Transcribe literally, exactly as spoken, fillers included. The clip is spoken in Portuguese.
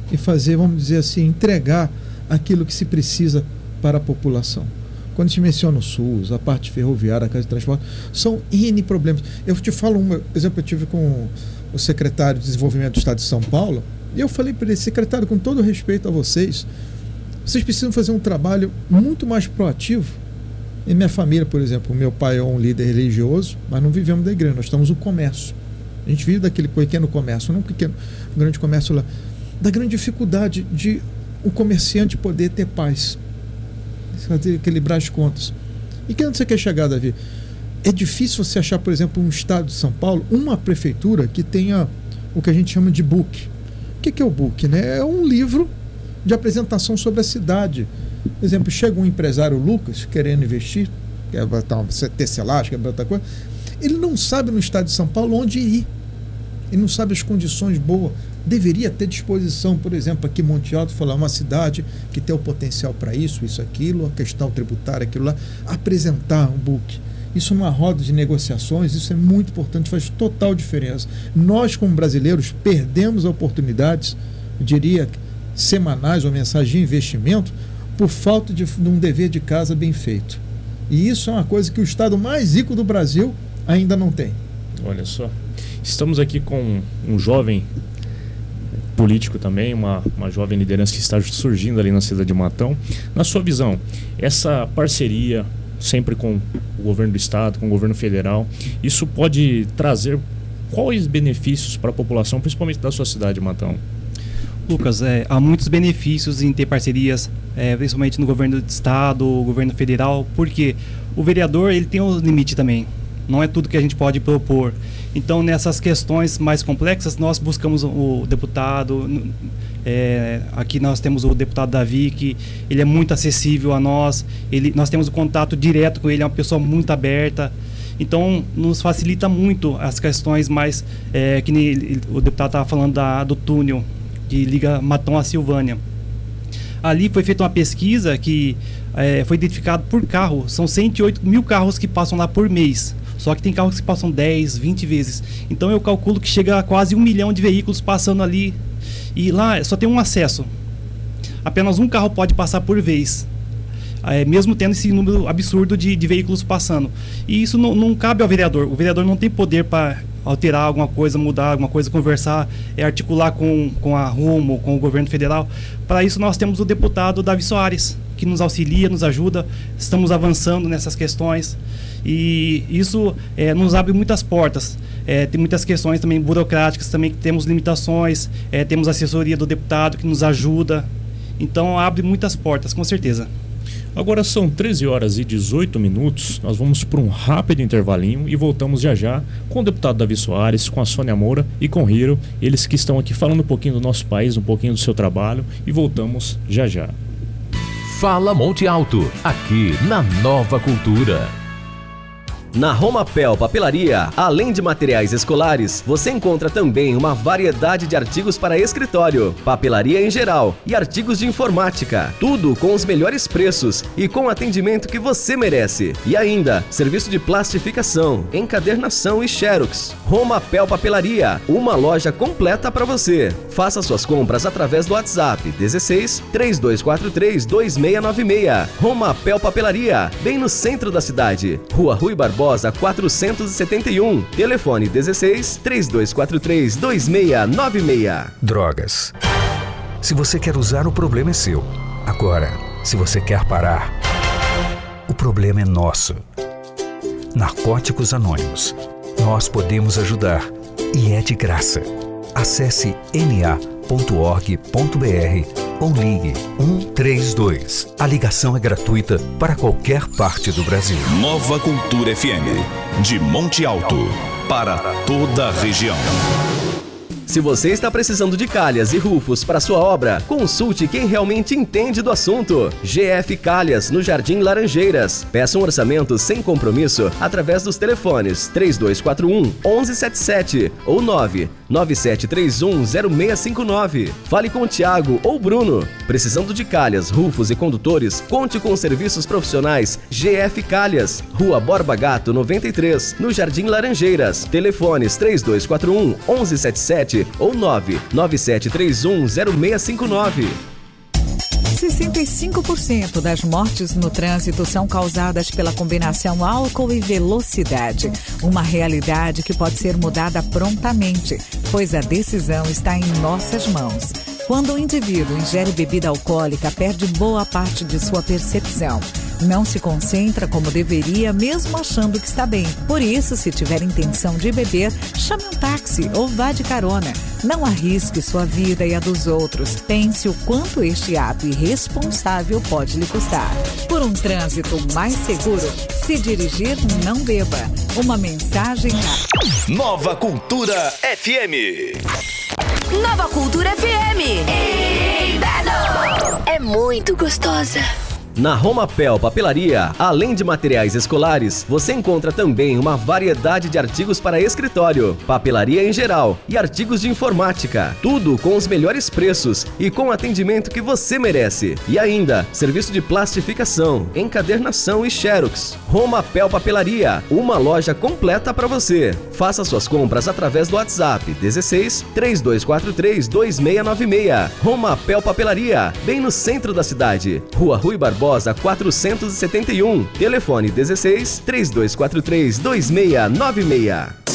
e fazer, vamos dizer assim, entregar aquilo que se precisa para a população. Quando se menciona o SUS, a parte ferroviária, a casa de transporte, são N problemas. Eu te falo um exemplo, eu tive com o secretário de Desenvolvimento do Estado de São Paulo, e eu falei para ele, secretário, com todo respeito a vocês, vocês precisam fazer um trabalho muito mais proativo. Em minha família, por exemplo, o meu pai é um líder religioso, mas não vivemos da igreja, nós estamos no comércio. A gente vive daquele pequeno comércio, não um pequeno, um grande comércio lá, da grande dificuldade de o comerciante poder ter paz, equilibrar as contas. E que onde você quer chegar, Davi? É difícil você achar, por exemplo, um estado de São Paulo, uma prefeitura que tenha o que a gente chama de book. O que é o book? Né? É um livro de apresentação sobre a cidade. Por exemplo, chega um empresário Lucas querendo investir, quer botar uma tecelagem, quer botar outra coisa, ele não sabe no estado de São Paulo onde ir. Ele não sabe as condições boas. Deveria ter disposição, por exemplo, aqui em Monte Alto, falar uma cidade que tem o potencial para isso, isso, aquilo, a questão tributária, aquilo lá, apresentar um book. Isso numa roda de negociações, isso é muito importante, faz total diferença. Nós, como brasileiros, perdemos oportunidades, eu diria, semanais ou mensais de investimento, por falta de, de um dever de casa bem feito. E isso é uma coisa que o estado mais rico do Brasil ainda não tem. Olha só, estamos aqui com um jovem político também, uma, uma jovem liderança que está surgindo ali na cidade de Matão. Na sua visão, essa parceria sempre com o governo do estado, com o governo federal, isso pode trazer quais benefícios para a população, principalmente da sua cidade, Matão? Lucas, é, há muitos benefícios em ter parcerias, é, principalmente no governo do estado, governo federal, porque o vereador ele tem um limite também, não é tudo que a gente pode propor. Então, nessas questões mais complexas, nós buscamos o deputado. É, aqui nós temos o deputado Davi, que ele é muito acessível a nós. Ele, nós temos o contato direto com ele, é uma pessoa muito aberta. Então, nos facilita muito as questões mais... É, que nem ele, o deputado estava falando da, do túnel que liga Matão a Silvânia. Ali foi feita uma pesquisa que é, foi identificado por carro. São cento e oito mil carros que passam lá por mês. Só que tem carros que passam dez, vinte vezes. Então eu calculo que chega a quase um milhão de veículos passando ali. E lá só tem um acesso. Apenas um carro pode passar por vez. É, mesmo tendo esse número absurdo de, de veículos passando. E isso não, não cabe ao vereador. O vereador não tem poder para alterar alguma coisa, mudar alguma coisa, conversar, é, articular com, com a Rumo, com o governo federal. Para isso nós temos o deputado Davi Soares, que nos auxilia, nos ajuda. Estamos avançando nessas questões. E isso é, nos abre muitas portas. É, tem muitas questões também burocráticas, também que temos limitações, é, temos assessoria do deputado que nos ajuda. Então abre muitas portas, com certeza. Agora são treze horas e dezoito minutos, nós vamos para um rápido intervalinho e voltamos já já com o deputado Davi Soares, com a Sônia Moura e com o Hiro, eles que estão aqui falando um pouquinho do nosso país, um pouquinho do seu trabalho, e voltamos já já. Fala Monte Alto, aqui na Nova Cultura. Na Romapel Papelaria, além de materiais escolares, você encontra também uma variedade de artigos para escritório, papelaria em geral e artigos de informática. Tudo com os melhores preços e com o atendimento que você merece. E ainda, serviço de plastificação, encadernação e xerox. Romapel Papelaria, uma loja completa para você. Faça suas compras através do WhatsApp dezesseis, três dois quatro três, dois seis nove seis. Romapel Papelaria, bem no centro da cidade. Rua Rui Barbosa quatrocentos e setenta e um. Telefone dezesseis, três dois quatro três, dois seis nove seis. Drogas. Se você quer usar, o problema é seu. Agora, se você quer parar, o problema é nosso. Narcóticos Anônimos. Nós podemos ajudar e é de graça. Acesse n a ponto org ponto b r ou ligue um três dois. A ligação é gratuita para qualquer parte do Brasil. Nova Cultura F M, de Monte Alto, para toda a região. Se você está precisando de calhas e rufos para sua obra, consulte quem realmente entende do assunto. G F Calhas, no Jardim Laranjeiras. Peça um orçamento sem compromisso através dos telefones três dois quatro um, um um sete sete ou nove nove sete três um, zero seis cinco nove. Fale com o Thiago ou Bruno. Precisando de calhas, rufos e condutores, conte com os serviços profissionais G F Calhas. Rua Borba Gato noventa e três, no Jardim Laranjeiras. Telefones três dois quatro um, um um sete sete sete ou nove nove sete três um zero seis cinco nove. sessenta e cinco por cento das mortes no trânsito são causadas pela combinação álcool e velocidade. Uma realidade que pode ser mudada prontamente, pois a decisão está em nossas mãos. Quando o indivíduo ingere bebida alcoólica, perde boa parte de sua percepção. Não se concentra como deveria, mesmo achando que está bem. Por isso, se tiver intenção de beber, chame um táxi ou vá de carona. Não arrisque sua vida e a dos outros. Pense o quanto este ato irresponsável pode lhe custar. Por um trânsito mais seguro, se dirigir, não beba. Uma mensagem a... Nova Cultura F M. Nova Cultura F M. Inverno. É muito gostosa. Na Romapel Papelaria, além de materiais escolares, você encontra também uma variedade de artigos para escritório, papelaria em geral e artigos de informática. Tudo com os melhores preços e com o atendimento que você merece. E ainda, serviço de plastificação, encadernação e xerox. Romapel Papelaria, uma loja completa para você. Faça suas compras através do WhatsApp dezesseis, três dois quatro três, dois seis nove seis. Romapel Papelaria, bem no centro da cidade. Rua Rui Barbosa quatrocentos e setenta e um. Telefone dezesseis, três dois quatro três, dois seis nove seis.